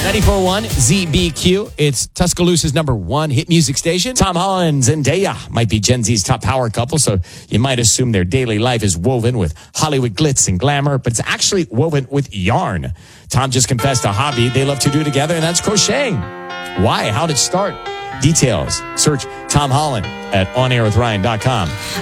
94.1 ZBQ. It's Tuscaloosa's #1 hit music station. Tom Holland and Zendaya might be Gen Z's top power couple, so you might assume their daily life is woven with Hollywood glitz and glamour, but it's actually woven with yarn. Tom just confessed a hobby they love to do together, and that's crocheting. Why? How did it start? Details. Search Tom Holland at onairwithryan.com.